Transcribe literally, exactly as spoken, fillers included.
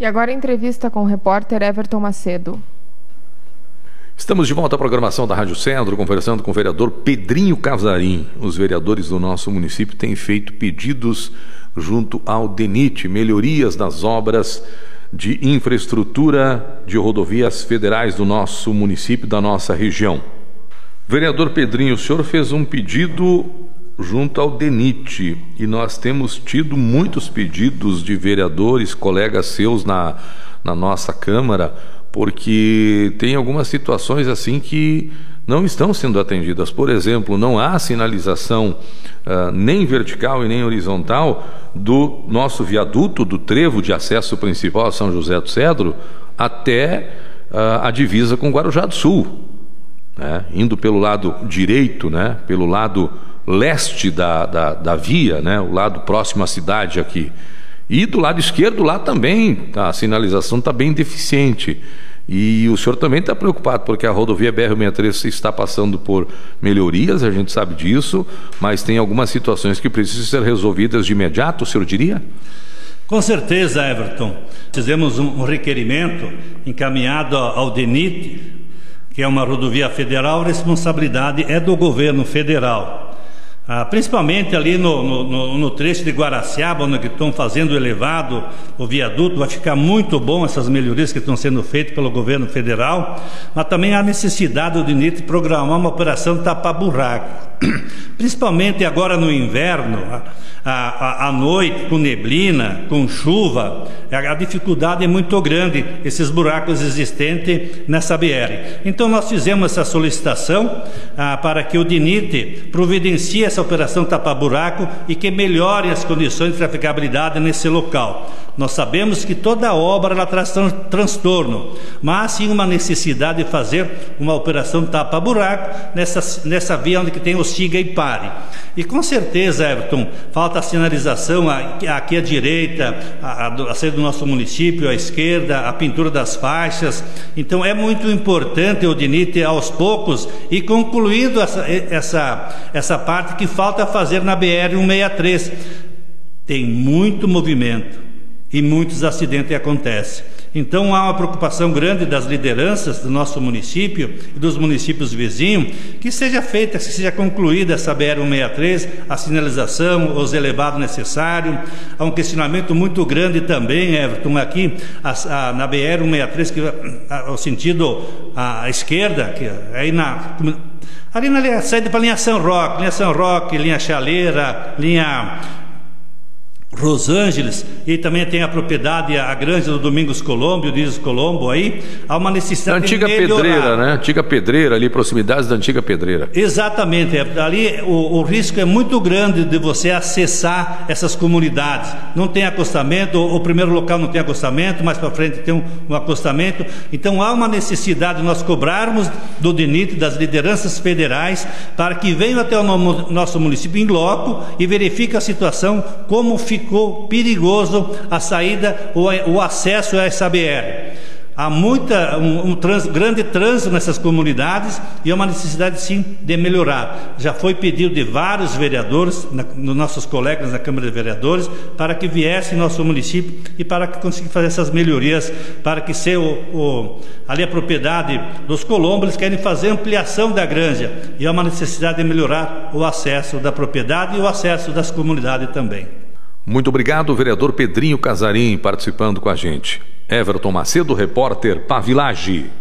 E agora a entrevista com o repórter Everton Macedo. Estamos de volta à programação da Rádio Cedro, conversando com o vereador Pedrinho Casarim. Os vereadores do nosso município têm feito pedidos junto ao DENIT, melhorias das obras de infraestrutura de rodovias federais do nosso município, da nossa região. Vereador Pedrinho, o senhor fez um pedido junto ao DENIT e nós temos tido muitos pedidos de vereadores, colegas seus na, na nossa Câmara, porque tem algumas situações assim que não estão sendo atendidas. Por exemplo, não há sinalização uh, nem vertical e nem horizontal do nosso viaduto, do trevo de acesso principal a São José do Cedro até uh, a divisa com Guarujá do Sul, né? Indo pelo lado direito, né? Pelo lado leste da, da, da via, né? O lado próximo à cidade aqui. E do lado esquerdo lá também a sinalização está bem deficiente. E o senhor também está preocupado porque a rodovia B R sessenta e três está passando por melhorias, a gente sabe disso, mas tem algumas situações que precisam ser resolvidas de imediato, o senhor diria? Com certeza, Everton. Fizemos um requerimento encaminhado ao DENIT, que é uma rodovia federal, a responsabilidade é do governo federal. Ah, principalmente ali no, no, no trecho de Guaraciaba, onde estão fazendo o elevado, o viaduto, vai ficar muito bom essas melhorias que estão sendo feitas pelo governo federal, mas também há necessidade do DENIT programar uma operação tapa-buraco, principalmente agora no inverno, à, à noite, com neblina, com chuva, a, a dificuldade é muito grande, esses buracos existentes nessa B R. Então nós fizemos essa solicitação ah, para que o DENIT providencie essa operação tapa-buraco e que melhore as condições de trafegabilidade nesse local. Nós sabemos que toda obra ela traz transtorno, mas sim uma necessidade de fazer uma operação tapa-buraco nessa, nessa via onde que tem o siga e pare. E com certeza, Everton, falta a sinalização aqui à direita, a, a, a saída do nosso município, à esquerda, a pintura das faixas. Então é muito importante o DENIT aos poucos e concluindo essa, essa, essa parte que falta fazer na B R cento e sessenta e três. Tem muito movimento e muitos acidentes acontecem. Então há uma preocupação grande das lideranças do nosso município e dos municípios vizinhos que seja feita, que seja concluída essa B R cento e sessenta e três, a sinalização, os elevados necessários. Há um questionamento muito grande também, Everton, aqui a, a, na B R cento e sessenta e três, que a, o sentido à esquerda, que aí na ali na linha, saída para a linha São Roque, linha São Roque, linha Chaleira, linha Rosângels, e também tem a propriedade, a granja do Domingos Colombo, o Dízio Colombo aí, há uma necessidade antiga de melhorar. pedreira, né? Antiga pedreira, ali, proximidades da antiga pedreira. Exatamente, ali o, o risco é muito grande de você acessar essas comunidades. Não tem acostamento, o, o primeiro local não tem acostamento, mais para frente tem um, um acostamento. Então há uma necessidade de nós cobrarmos do DENIT, das lideranças federais, para que venham até o no, nosso município em loco e verifiquem a situação, como fica ficou perigoso a saída ou o acesso a essa B R. Há muita, um, um trans, grande trânsito nessas comunidades e é uma necessidade sim de melhorar. Já foi pedido de vários vereadores, na, nos nossos colegas na Câmara de Vereadores, para que viessem em nosso município e para que consigam fazer essas melhorias, para que se o, o, ali a propriedade dos Colombos, eles querem fazer ampliação da granja e há uma necessidade de melhorar o acesso da propriedade e o acesso das comunidades também. Muito obrigado, vereador Pedrinho Casarim, participando com a gente. Everton Macedo, repórter Pavilage.